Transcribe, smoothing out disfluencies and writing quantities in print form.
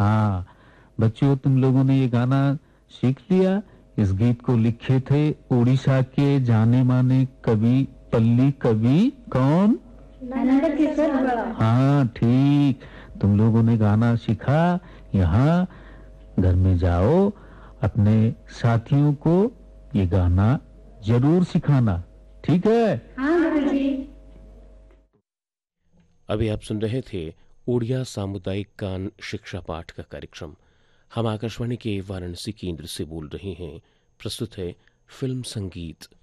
हाँ बच्चों, तुम लोगों ने ये गाना सीख लिया। इस गीत को लिखे थे उड़ीसा के जाने माने कवि पल्ली कवि कौन? नंद किशोर बड़ा। हाँ ठीक, तुम लोगों ने गाना सीखा। यहाँ घर में जाओ, अपने साथियों को ये गाना जरूर सिखाना, ठीक है? हाँ गुरुजी। अभी आप सुन रहे थे उड़िया सामुदायिक गान शिक्षा पाठ का कार्यक्रम। हम आकाशवाणी के वाराणसी केंद्र से बोल रहे हैं। प्रस्तुत है फिल्म संगीत।